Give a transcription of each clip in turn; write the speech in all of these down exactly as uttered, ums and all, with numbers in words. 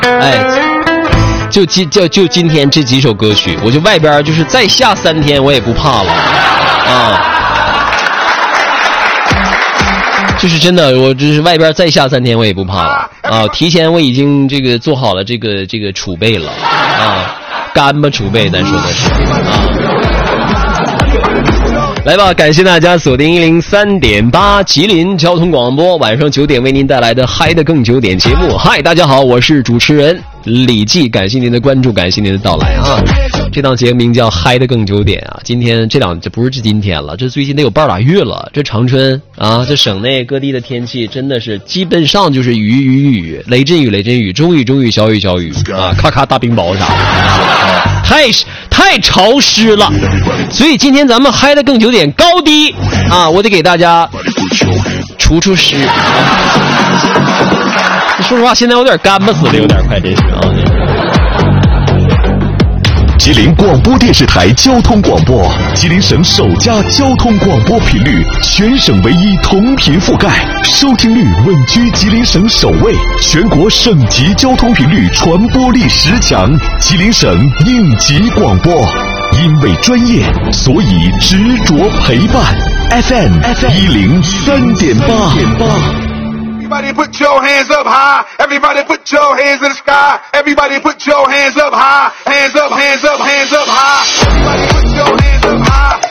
哎，就今就就今天这几首歌曲，我就外边就是再下三天我也不怕了啊。就是真的，我就是外边再下三天我也不怕了啊！提前我已经这个做好了这个这个储备了啊，干巴储备，咱说的是啊。来吧，感谢大家锁定一零三点八吉林交通广播，晚上九点为您带来的嗨的更久点节目。嗨，大家好，我是主持人李记，感谢您的关注，感谢您的到来啊！这档节目名叫嗨的更久点啊，今天这档这不是这今天了，这最近得有半拉月了。这长春啊，这省内各地的天气真的是基本上就是雨雨雨，雷阵雨雷阵雨，中雨中雨，小雨小雨啊，咔咔大冰雹啥的，啊、太太潮湿了。所以今天咱们嗨的更久点高低啊，我得给大家除除湿。说实话，现在有点干巴死了，有点快，真是啊。 吉林广播电视台交通广播，吉林省首家交通广播频率，全省唯一同频覆盖，收听率稳居吉林省首位，全国省级交通频率传播力十强，吉林省应急广播。因为专业，所以执着陪伴。F M 一零三点八。Everybody put your hands up high. Everybody put your hands in the sky. Everybody put your hands up high. Hands up, hands up, hands up high. Everybody put your hands up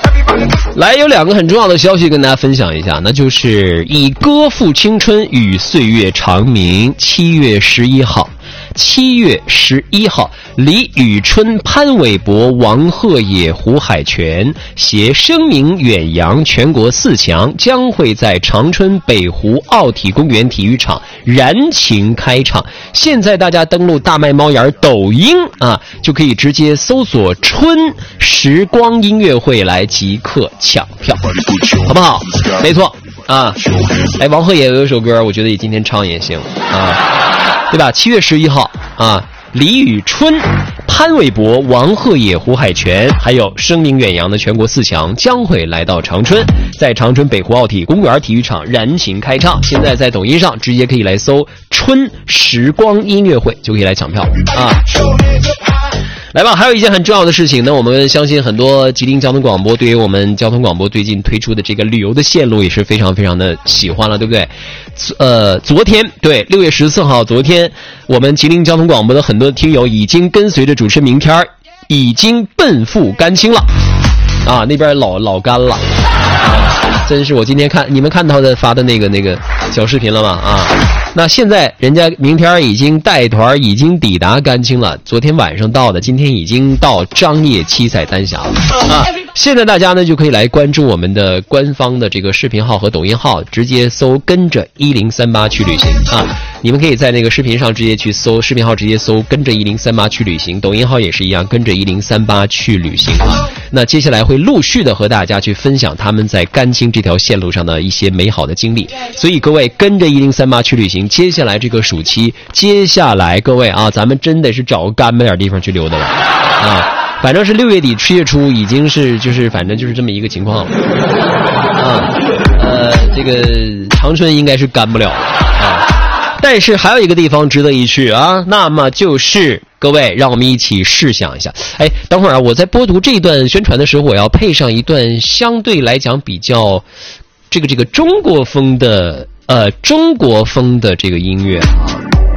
high. 来，有两个很重要的消息跟大家分享一下，那就是以歌赋青春与岁月长鸣。七月十一号。七月十一号，李宇春、潘玮柏、王鹤野、胡海泉携声名远扬全国四强，将会在长春北湖奥体公园体育场燃情开唱。现在大家登录大麦猫眼抖音啊，就可以直接搜索春时光音乐会来即刻抢票，好不好？没错啊。哎，王鹤野有一首歌，我觉得今天唱也行啊，对吧？七月十一号啊，李宇春、潘玮柏、王鹤野、胡海泉，还有声名远扬的全国四强将会来到长春，在长春北湖奥体公园体育场燃情开唱。现在在抖音上直接可以来搜春时光音乐会，就可以来抢票啊。来吧，还有一件很重要的事情呢，我们相信很多吉林交通广播对于我们交通广播最近推出的这个旅游的线路也是非常非常的喜欢了，对不对？呃，昨天对六月十四号，昨天我们吉林交通广播的很多听友已经跟随着主持明天已经奔赴甘青了啊，那边老老干了啊，真是我今天看你们看到的发的那个那个小视频了吗？啊。那现在人家明天已经带团已经抵达甘青了，昨天晚上到的，今天已经到张掖七彩丹霞了啊！现在大家呢就可以来关注我们的官方的这个视频号和抖音号，直接搜跟着一零三八去旅行啊！你们可以在那个视频上直接去搜，视频号直接搜跟着一零三八去旅行，抖音号也是一样，跟着一零三八去旅行啊！那接下来会陆续的和大家去分享他们在甘青这条线路上的一些美好的经历，所以各位跟着一零三八去旅行。接下来这个暑期，接下来各位啊，咱们真得是找个干巴点地方去溜达了啊！反正是六月底七月初，已经是就是反正就是这么一个情况了啊。呃，这个长春应该是干不了啊，但是还有一个地方值得一去啊，那么就是各位，让我们一起试想一下。哎，等会儿啊，我在播读这一段宣传的时候，我要配上一段相对来讲比较这个这个中国风的。呃，中国风的这个音乐啊，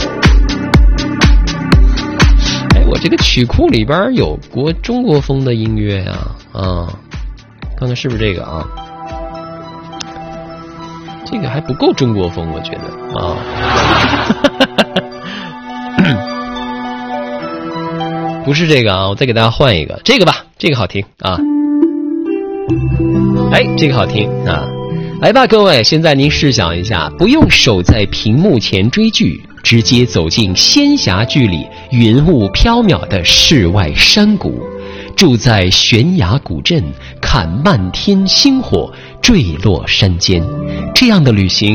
哎，我这个曲库里边有国中国风的音乐呀，啊，看看是不是这个啊？这个还不够中国风，我觉得啊。不是这个啊，我再给大家换一个，这个吧，这个好听啊。哎，这个好听啊。来吧，各位，现在您试想一下，不用守在屏幕前追剧，直接走进仙侠剧里云雾缥缈的世外山谷，住在悬崖古镇，看漫天星火坠落山间，这样的旅行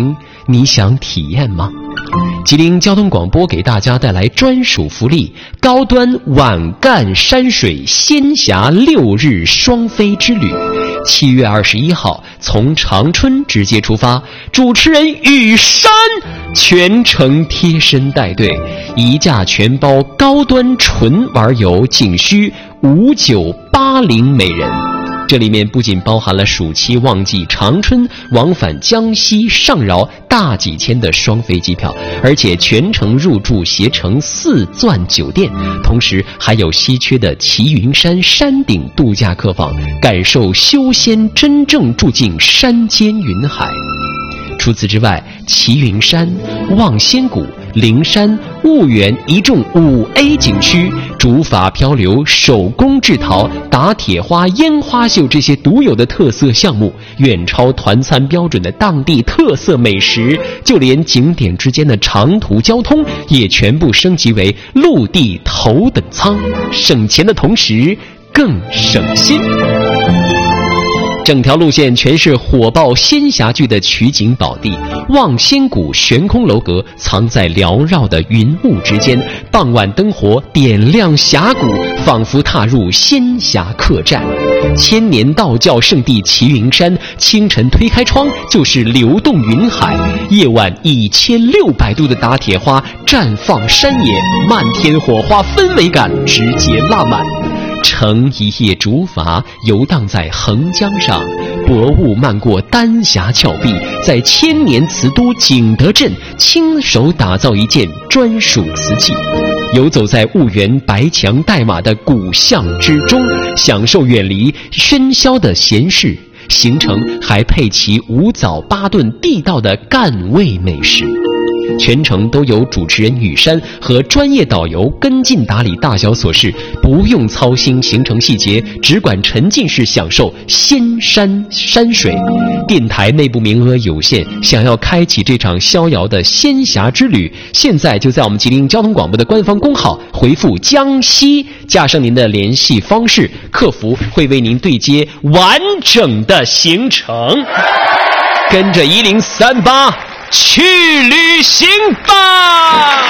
你想体验吗？吉林交通广播给大家带来专属福利，高端皖赣山水仙峡六日双飞之旅，七月二十一号从长春直接出发，主持人雨山全程贴身带队，一价全包高端纯玩游仅需五九八零每人。这里面不仅包含了暑期旺季长春往返江西上饶大几千的双飞机票，而且全程入住携程四钻酒店，同时还有稀缺的齐云山山顶度假客房，感受修仙真正住进山间云海。除此之外，齐云山、望仙谷、灵山、婺源一众五 A 景区，竹筏漂流、手工制陶、打铁花、烟花秀这些独有的特色项目，远超团餐标准的当地特色美食，就连景点之间的长途交通也全部升级为陆地头等舱，省钱的同时更省心。整条路线全是火爆仙侠剧的取景宝地，望仙谷悬空楼阁藏在缭绕的云雾之间，傍晚灯火点亮峡谷，仿佛踏入仙侠客栈。千年道教圣地齐云山，清晨推开窗就是流动云海，夜晚一千六百度的打铁花绽放山野，漫天火花氛围感直接拉满。乘一叶竹筏游荡在横江上，薄雾漫过丹霞峭壁，在千年瓷都景德镇亲手打造一件专属瓷器，游走在婺源白墙带马的古巷之中，享受远离喧嚣的闲适，行程还配齐五早八顿地道的赣味美食。全程都由主持人雨山和专业导游跟进打理大小琐事，不用操心行程细节，只管沉浸式享受仙山山水。电台内部名额有限，想要开启这场逍遥的仙侠之旅，现在就在我们吉林交通广播的官方公号回复江西，加上您的联系方式，客服会为您对接完整的行程。跟着一零三八去旅行吧！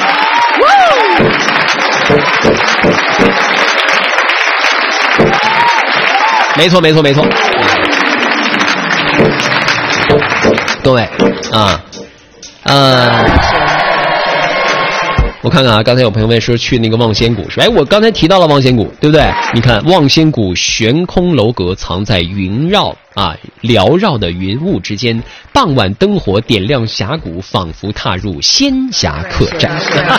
没错没错没错，各位啊，呃，我看看啊，刚才有朋友们说去那个望仙谷是吧？哎，我刚才提到了望仙谷，对不对？你看望仙谷悬空楼阁藏在云绕啊缭绕的云雾之间，傍晚灯火点亮峡谷，仿佛踏入仙侠客栈。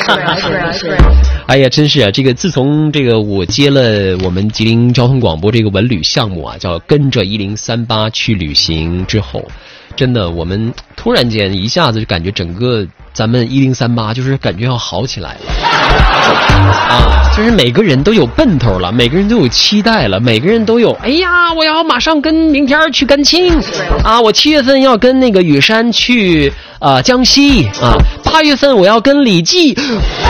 哎呀，真是啊！这个自从这个我接了我们吉林交通广播这个文旅项目啊，叫跟着一零三八去旅行之后，真的我们突然间一下子就感觉整个咱们一零三八就是感觉要好起来了啊！就是每个人都有奔头了，每个人都有期待了，每个人都有哎呀，我要马上跟明天去甘青啊，我七月份要跟那个雨山去啊、呃、江西啊，八月份我要跟李记。